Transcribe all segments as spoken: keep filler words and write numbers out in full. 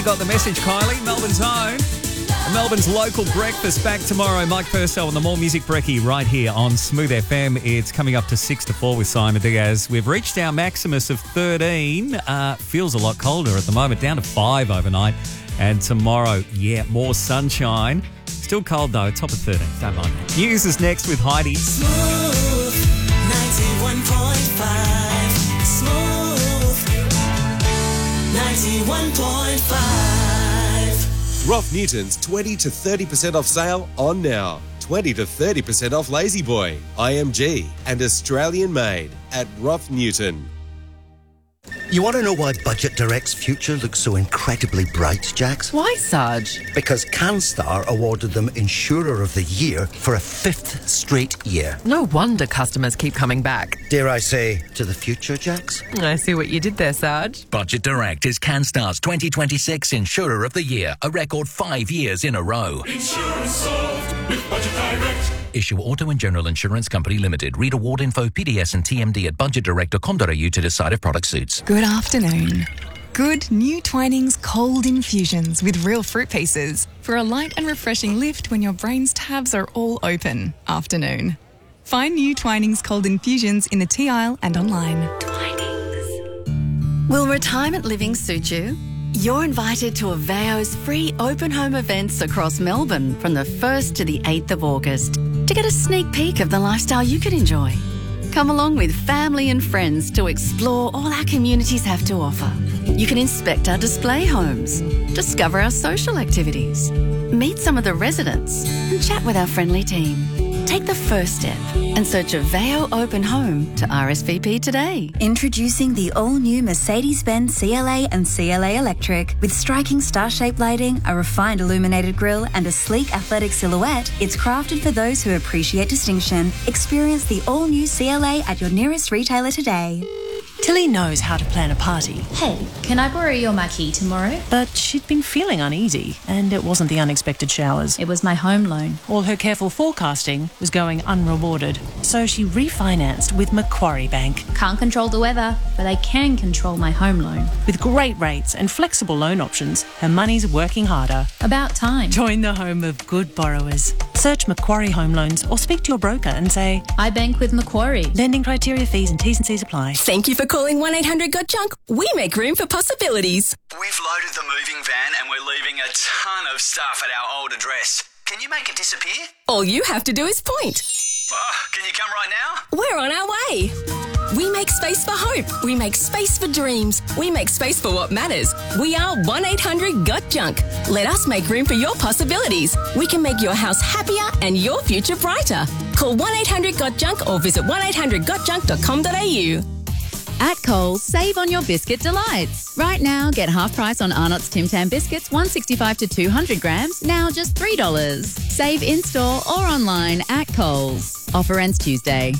got the message, Kylie. Melbourne's own. Melbourne's local breakfast back tomorrow. Mike Purcell and the More Music Brekkie right here on Smooth F M. It's coming up to six to four with Simon Diaz. We've reached our maximus of thirteen. Uh, feels a lot colder at the moment, down to five overnight. And tomorrow, yeah, more sunshine. Still cold though, top of thirteen. Don't mind that. News is next with Heidi. Smooth ninety-one point five. Smooth ninety-one point five. Rough Newton's twenty to thirty percent off sale on now. twenty to thirty percent off Lazy Boy, I M G and Australian made at Rough Newton. You want to know why Budget Direct's future looks so incredibly bright, Jax? Why, Sarge? Because CanStar awarded them Insurer of the Year for a fifth straight year. No wonder customers keep coming back. Dare I say, to the future, Jax? I see what you did there, Sarge. Budget Direct is CanStar's twenty twenty-six Insurer of the Year, a record five years in a row. Insurance solved with Budget Direct. Issue Auto and General Insurance Company Limited. Read award info, P D S and T M D at budget direct dot com dot a u to decide if product suits. Good afternoon. Good new Twinings cold infusions with real fruit pieces for a light and refreshing lift when your brain's tabs are all open. Afternoon. Find new Twinings cold infusions in the tea aisle and online. Twinings. Will retirement living suit you? You're invited to Aveo's free open home events across Melbourne from the first to the eighth of August to get a sneak peek of the lifestyle you could enjoy. Come along with family and friends to explore all our communities have to offer. You can inspect our display homes, discover our social activities, meet some of the residents and chat with our friendly team. Take the first step and search Aveo Open Home to R S V P today. Introducing the all-new Mercedes-Benz C L A and C L A Electric. With striking star-shaped lighting, a refined illuminated grille and a sleek athletic silhouette, it's crafted for those who appreciate distinction. Experience the all-new C L A at your nearest retailer today. Tilly knows how to plan a party. Hey, can I borrow your marquee tomorrow? But she'd been feeling uneasy, and it wasn't the unexpected showers. It was my home loan. All her careful forecasting was going unrewarded, so she refinanced with Macquarie Bank. Can't control the weather, but I can control my home loan. With great rates and flexible loan options, her money's working harder. About time. Join the home of good borrowers. Search Macquarie Home Loans or speak to your broker and say, I bank with Macquarie. Lending criteria, fees and T's and C's apply. Thank you for calling one eight hundred got junk. We make room for possibilities. We've loaded the moving van and we're leaving a ton of stuff at our old address. Can you make it disappear? All you have to do is point. Oh, can you come right now? We're on our way. We make space for hope. We make space for dreams. We make space for what matters. We are one eight hundred got junk. Let us make room for your possibilities. We can make your house happier and your future brighter. Call one eight hundred got junk or visit one eight hundred got junk dot com dot a u. At Coles, save on your biscuit delights. Right now, get half price on Arnott's Tim Tam biscuits, one sixty-five to two hundred grams, now just three dollars. Save in-store or online at Coles. Offer ends Tuesday.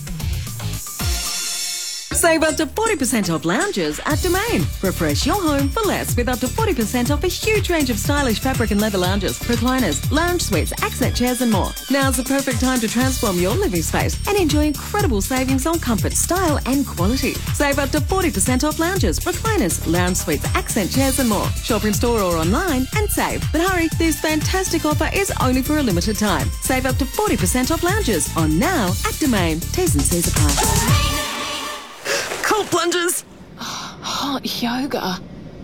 Save up to forty percent off lounges at Domain. Refresh your home for less with up to forty percent off a huge range of stylish fabric and leather lounges, recliners, lounge suites, accent chairs and more. Now's the perfect time to transform your living space and enjoy incredible savings on comfort, style and quality. Save up to forty percent off lounges, recliners, lounge suites, accent chairs and more. Shop in store or online and save. But hurry, this fantastic offer is only for a limited time. Save up to forty percent off lounges on now at Domain. T's and C's apply. Cold plunges. Hot yoga.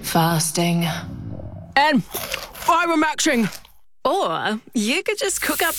Fasting. And fibre maxing. Or you could just cook up